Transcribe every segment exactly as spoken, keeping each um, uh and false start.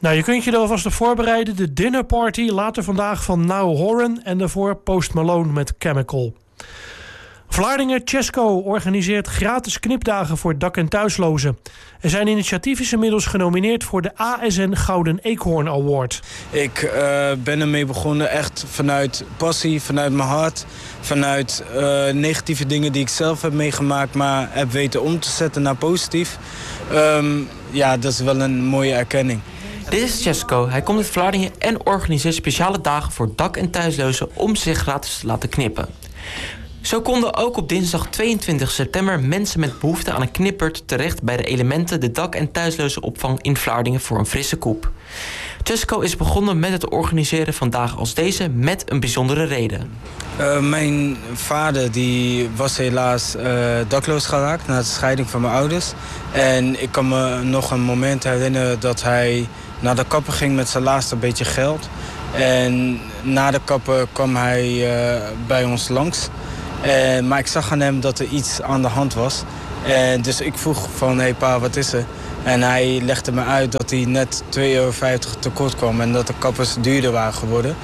Nou, je kunt je er alvast op voorbereiden. De dinnerparty later vandaag van Niall Horan en daarvoor Post Malone met Chemical. Vlaardingen Chesco organiseert gratis knipdagen voor dak- en thuislozen. En zijn initiatief is inmiddels genomineerd voor de A S N Gouden Eekhoorn Award. Ik uh, ben ermee begonnen echt vanuit passie, vanuit mijn hart. Vanuit uh, negatieve dingen die ik zelf heb meegemaakt, maar heb weten om te zetten naar positief. Um, ja, dat is wel een mooie erkenning. Dit is Chesco. Hij komt uit Vlaardingen en organiseert speciale dagen voor dak- en thuislozen om zich gratis te laten knippen. Zo konden ook op dinsdag tweeëntwintig september mensen met behoefte aan een knippert terecht bij de Elementen, de dak- en thuisloze opvang in Vlaardingen voor een frisse koep. Chesco is begonnen met het organiseren van dagen als deze met een bijzondere reden. Uh, mijn vader die was helaas uh, dakloos geraakt na de scheiding van mijn ouders. En ik kan me nog een moment herinneren dat hij naar de kapper ging met zijn laatste beetje geld. En na de kapper kwam hij uh, bij ons langs. Uh, maar ik zag aan hem dat er iets aan de hand was. En dus ik vroeg van, hé hey pa, wat is er? En hij legde me uit dat hij net twee euro vijftig tekort kwam en dat de kappers duurder waren geworden.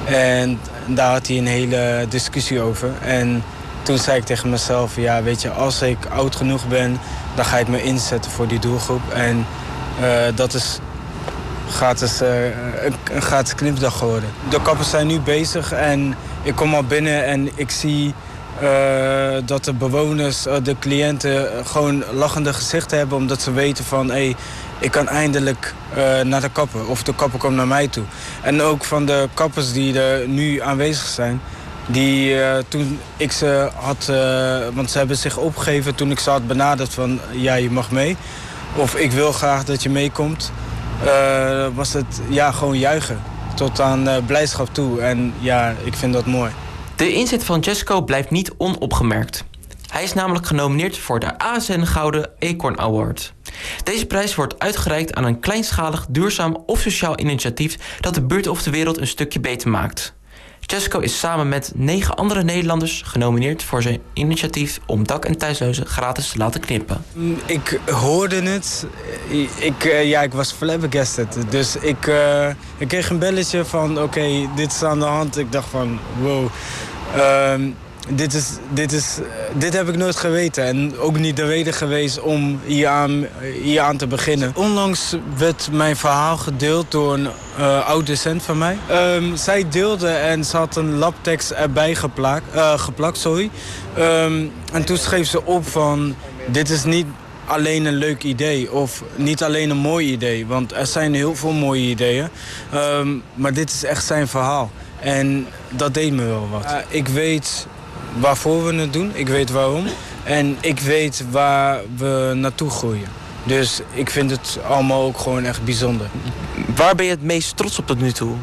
En daar had hij een hele discussie over. En toen zei ik tegen mezelf, ja weet je, als ik oud genoeg ben, dan ga ik me inzetten voor die doelgroep. En uh, dat is gratis, uh, een gratis knipdag geworden. De kappers zijn nu bezig en ik kom al binnen en ik zie Uh, dat de bewoners, uh, de cliënten gewoon lachende gezichten hebben, omdat ze weten van hé, hey, ik kan eindelijk uh, naar de kapper of de kapper komt naar mij toe. En ook van de kappers die er nu aanwezig zijn, die uh, toen ik ze had, uh, want ze hebben zich opgegeven toen ik ze had benaderd van ja, je mag mee of ik wil graag dat je meekomt, uh, was het ja gewoon juichen tot aan uh, blijdschap toe en ja, ik vind dat mooi. De inzet van Chesco blijft niet onopgemerkt. Hij is namelijk genomineerd voor de A S N Gouden Eekhoorn Award. Deze prijs wordt uitgereikt aan een kleinschalig, duurzaam of sociaal initiatief dat de buurt of de wereld een stukje beter maakt. Chesco is samen met negen andere Nederlanders genomineerd voor zijn initiatief om dak- en thuislozen gratis te laten knippen. Ik hoorde het. Ik, uh, ja, ik was flabbergasted. Dus ik, uh, ik kreeg een belletje van oké, okay, dit is aan de hand. Ik dacht van wow, uh, dit, is, dit, is, dit heb ik nooit geweten. En ook niet de reden geweest om hier aan, hier aan te beginnen. Onlangs werd mijn verhaal gedeeld door een uh, oud-docent van mij. Um, zij deelde en ze had een labtekst erbij geplakt. Uh, geplakt sorry. Um, en toen schreef ze op van dit is niet alleen een leuk idee of niet alleen een mooi idee. Want er zijn heel veel mooie ideeën. Um, maar dit is echt zijn verhaal. En dat deed me wel wat. Uh, ik weet waarvoor we het doen. Ik weet waarom. En ik weet waar we naartoe groeien. Dus ik vind het allemaal ook gewoon echt bijzonder. Waar ben je het meest trots op tot nu toe?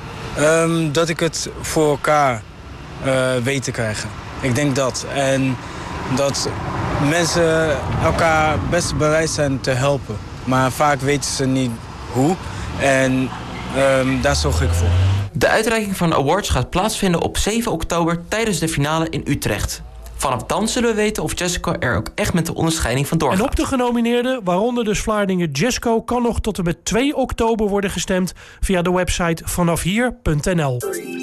Um, dat ik het voor elkaar uh, weet te krijgen. Ik denk dat. En dat mensen elkaar best bereid zijn te helpen. Maar vaak weten ze niet hoe. En um, daar zorg ik voor. De uitreiking van de awards gaat plaatsvinden op zeven oktober tijdens de finale in Utrecht. Vanaf dan zullen we weten of Chesco er ook echt met de onderscheiding van doorgaat. En op de genomineerden, waaronder dus Vlaardingen Chesco, kan nog tot en met twee oktober worden gestemd via de website vanaf hier punt n l.